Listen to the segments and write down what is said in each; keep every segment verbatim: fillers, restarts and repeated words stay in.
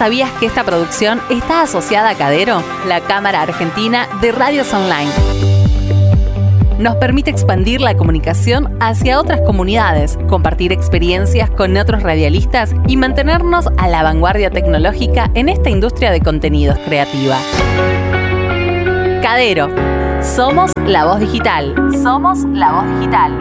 ¿Sabías que esta producción está asociada a Cadero, la Cámara Argentina de Radios Online? Nos permite expandir la comunicación hacia otras comunidades, compartir experiencias con otros radialistas y mantenernos a la vanguardia tecnológica en esta industria de contenidos creativa. Cadero. Somos la voz digital. Somos la voz digital.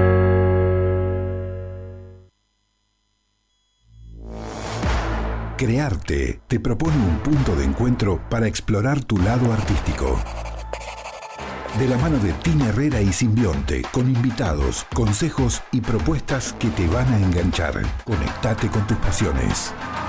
Crearte te propone un punto de encuentro para explorar tu lado artístico. De la mano de Tina Herrera y Simbionte, con invitados, consejos y propuestas que te van a enganchar. Conectate con tus pasiones.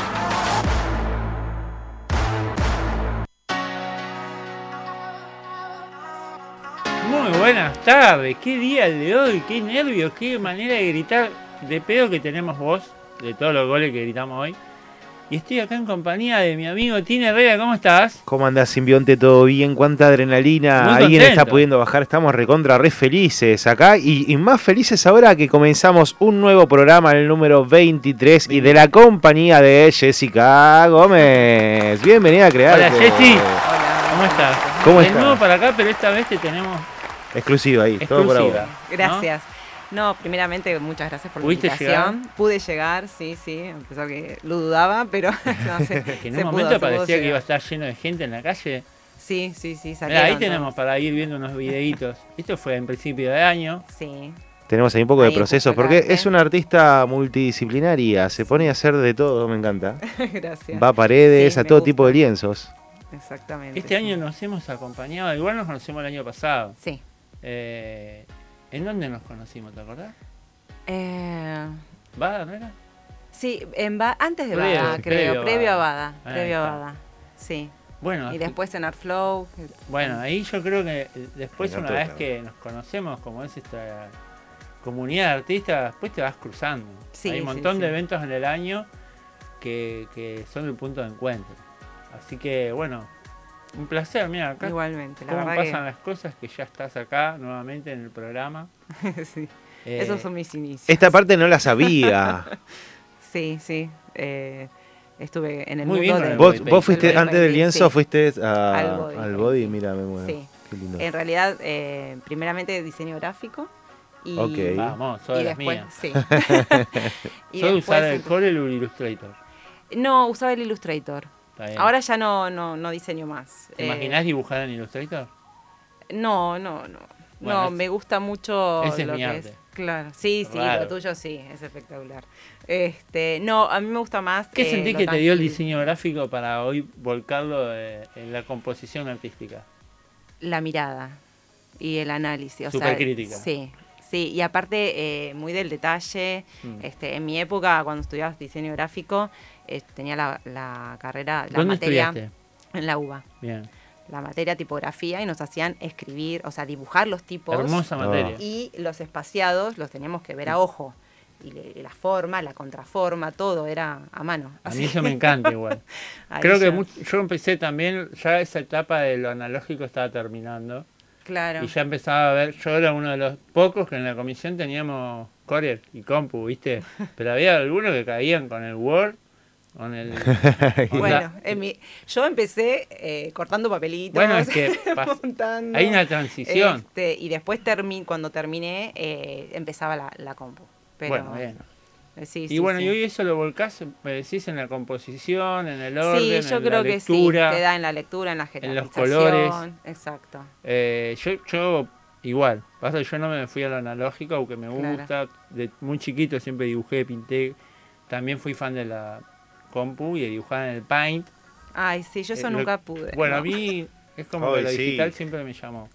Muy buenas tardes, qué día el de hoy, qué nervios, qué manera de gritar de pedo que tenemos vos, de todos los goles que gritamos hoy. Y estoy acá en compañía de mi amigo Tina Herrera, ¿cómo estás? ¿Cómo andás, Simbionte? ¿Todo bien? ¿Cuánta adrenalina? Muy Alguien contento. está pudiendo bajar, estamos recontra re felices acá y, y más felices ahora que comenzamos un nuevo programa, el número veintitrés, y de la compañía de Jessica Gómez. Bienvenida a Crearte. Hola Jessy, hola, ¿cómo estás? ¿Cómo de estás? nuevo para acá, pero esta vez te tenemos Exclusiva ahí, todo por exclusiva. ahora. Gracias. No, primeramente, muchas gracias por la ¿Pudiste invitación. Pude llegar, sí, sí, a pesar que lo dudaba, pero no sé. Que en se un pudo, momento se pudo parecía que llegar. iba a estar lleno de gente en la calle. Sí, sí, sí, Mirá, salieron. ahí tenemos para ir viendo unos videitos. Esto fue en principio de año. Sí. Tenemos ahí un poco de Ahí, procesos, justo porque acá, es ¿eh? una artista multidisciplinaria, se pone a hacer de todo, me encanta. Gracias. Va a paredes, Sí, a me todo gusta. tipo de lienzos. Exactamente. Este sí. año nos hemos acompañado, igual nos conocimos el año pasado. Sí. Eh, ¿En dónde nos conocimos, te acordás? Eh, ¿Bada, no era? sí, en Ba- antes de Previo, Bada, sí, creo. previo a Previo a Bada. Bada. Ahí Previo a está. Bada. Sí. Bueno, Y después en Artflow. bueno, ahí yo creo que después, Venga, una todo, vez claro. que nos conocemos, como es esta comunidad de artistas, después te vas cruzando. Sí, Hay un sí, montón de sí. eventos en el año que, que son el punto de encuentro. Así que, bueno, un placer, mira, acá Igualmente, la cómo verdad pasan las cosas, que ya estás acá nuevamente en el programa. que sí. Eh, Esos son mis inicios. Esta parte no la sabía. Sí, sí. eh, estuve en el Muy mundo bien con del el Vos, body vos fuiste, del body antes del painting, lienzo, sí. fuiste a- Al body al body, painting. mira, me muero. Sí. Qué lindo. En realidad, eh, primeramente diseño gráfico. Y, Ok. Vamos, sos y de las después, mías. sí. y ¿Sos de usar el después, Corel o el Illustrator? no, usaba el Illustrator. Está bien. Ahora ya no, no, no diseño más. ¿Te Eh, imaginás dibujar en Illustrator? No, no, no. Bueno, no, es- me gusta mucho ese es lo mi que arte. es. Claro, sí, sí, Raro. lo tuyo sí, es espectacular. Este, no, a mí me gusta más. ¿Qué eh, sentís lo que te dio el tangible. diseño gráfico para hoy volcarlo eh, en la composición artística? La mirada y el análisis. O Supercrítica. sea, sí, sí. Y aparte, eh, muy del detalle. Mm. Este, en mi época, cuando estudiabas diseño gráfico, eh, tenía la, la carrera, la ¿Dónde materia estudiaste? en la U B A. Bien. La materia tipografía y nos hacían escribir, o sea, dibujar los tipos. Hermosa materia. Y los espaciados los teníamos que ver a ojo. Y le- la forma, la contraforma, todo era a mano. A Así mí eso que me encanta igual. ahí Creo que ya- much- yo empecé también, ya esa etapa de lo analógico estaba terminando. Claro. Y ya empezaba a ver, yo era uno de los pocos que en la comisión teníamos Corel y Compu, ¿viste? Pero había algunos que caían con el Word, con el... con Bueno, la- en mi, yo empecé eh, cortando papelitos. Bueno, es que pas- montando, hay una transición. este, y después termi cuando terminé, eh, empezaba la, la compu. Pero, Bueno, bien. eh, sí, Y sí, bueno, sí. y hoy eso lo volcás, me decís, en la composición, en el orden, Sí, yo en creo la que lectura. sí, te da en la lectura, en la en jerarquización. los colores. Exacto. Eh, yo, yo igual, pasa que yo no me fui a lo analógico, aunque me Claro. gusta. De muy chiquito siempre dibujé, pinté. También fui fan de la compu y de dibujar en el Paint. Ay, sí, yo eso Eh, lo- nunca pude. Bueno, no. a mí es como Ay, que lo sí. digital siempre me llamó.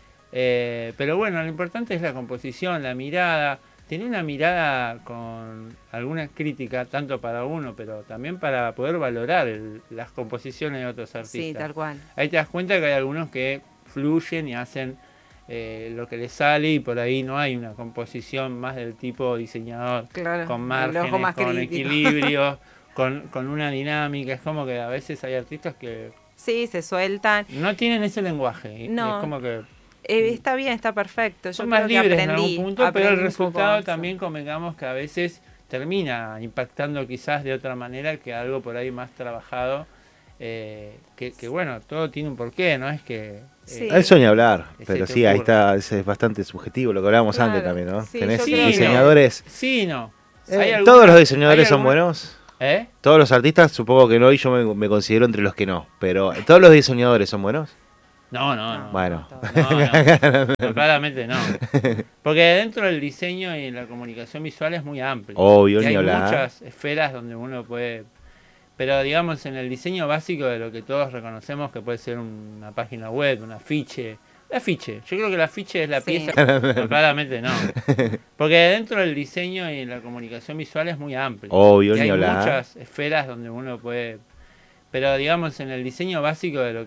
Eh, pero bueno, lo importante es la composición, la mirada. Tener una mirada con alguna crítica, tanto para uno, pero también para poder valorar el- las composiciones de otros artistas. Sí, tal cual. Ahí te das cuenta que hay algunos que fluyen y hacen eh, lo que les sale y por ahí no hay una composición más del tipo diseñador, Claro. con el márgenes, ojo más con crítico. equilibrio, con, con una dinámica. Es como que a veces hay artistas que Sí, se sueltan. no tienen ese lenguaje. y No. Es como que Eh, está bien, está perfecto. Yo son creo más que libres en aprendí, algún punto, pero el aprendí un poco resultado eso. también convengamos que a veces termina impactando quizás de otra manera que algo por ahí más trabajado. Eh, que, que bueno, todo tiene un porqué, ¿no? Es que... Sí. Él sueña hablar, Se pero te sí, ahí ocurre. está, es es bastante subjetivo lo que hablábamos Claro, antes también, ¿no? sí, Tenés yo creo que- diseñadores... Sí, no. Eh, Hay ¿Todos alguna- los diseñadores hay son alguna- buenos? ¿Eh? Todos los artistas, supongo que no, y yo me, me considero entre los que no. Pero, ¿todos los diseñadores son buenos? No, no, no. Bueno. No, no, no, claramente no. Porque dentro del diseño y la comunicación visual es muy amplio. Obvio, Y ni hay hablar. muchas esferas donde uno puede... Pero digamos, en el diseño básico de lo que todos reconocemos, que puede ser una página web, un afiche... El afiche, yo creo que el afiche es la Sí. pieza... No, claramente no. Porque dentro del diseño y la comunicación visual es muy amplio. Obvio, Y ni hay hablar. muchas esferas donde uno puede... Pero digamos, en el diseño básico de lo que